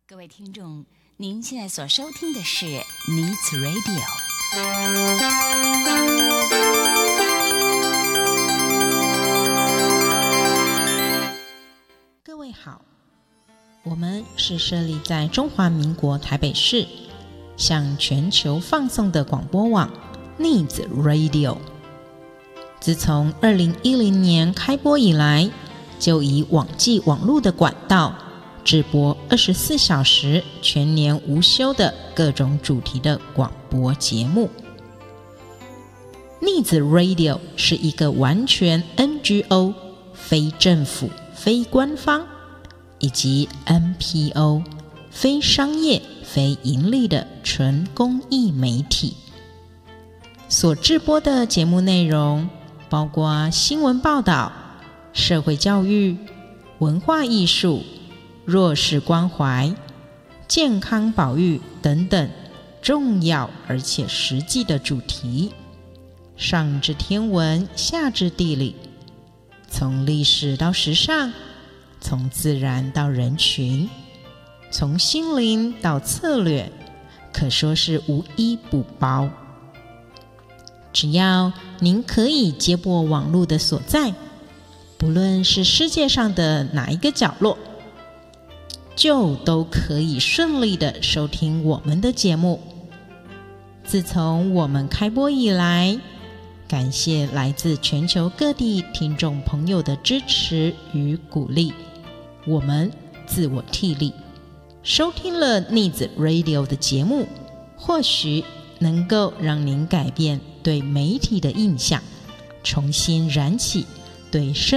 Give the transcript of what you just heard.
各位听众，您现在所收听的是 Needs Radio。 各位好，我们是设立在中华民国台北市，向全球放送的广播网 Needs Radio。自从2010年开播以来，就以网际网络的管道直播24小时全年无休的各种主题的广播节目。Needs Radio 是一个完全 NGO 非政府非官方以及 NPO 非商业非盈利的纯公益媒体，所制播的节目内容包括新闻报道、社会教育、文化艺术、弱势关怀、健康保育等等重要而且实际的主题，上至天文，下至地理，从历史到时尚，从自然到人群，从心灵到策略，可说是无一不包。只要您可以接驳网络的所在，不论是世界上的哪一个角落，就都可以顺利的收听我们的节目。自从我们开播以来，感谢来自全球各地听众朋友的支持与鼓励，我们自我替力，收听了 Needs Radio 的节目，或许能够让您改变对媒体的印象，重新燃起对